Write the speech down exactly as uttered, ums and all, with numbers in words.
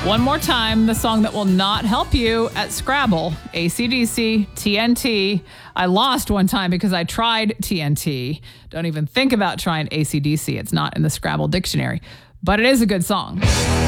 One more time, the song that will not help you at Scrabble, A C D C, T N T. I lost one time because I tried T N T. Don't even think about trying A C D C. It's not in the Scrabble dictionary, but it is a good song.